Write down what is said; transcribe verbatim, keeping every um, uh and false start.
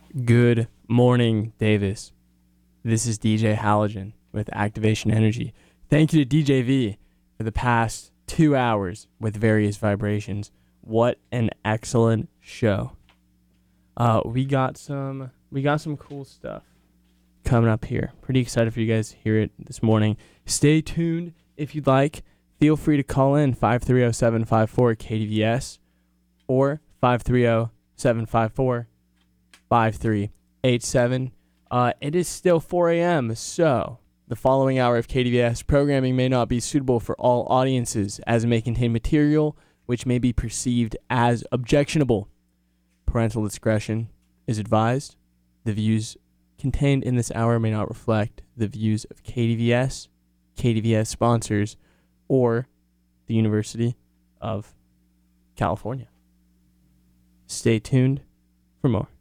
Good morning, Davis. This is D J Halogen with Activation Energy. Thank you to D J V for the past two hours with various vibrations. What an excellent show. Uh, we got some we got some cool stuff coming up here. Pretty excited for you guys to hear it this morning. Stay tuned if you'd like. Feel free to call in five three zero, seven five four, K D V S or five three zero, seven five four, five three eight seven. Uh, it is still four a.m., so the following hour of K D V S programming may not be suitable for all audiences, as it may contain material which may be perceived as objectionable. Parental discretion is advised. The views contained in this hour may not reflect the views of K D V S, K D V S sponsors, or the University of California. Stay tuned for more.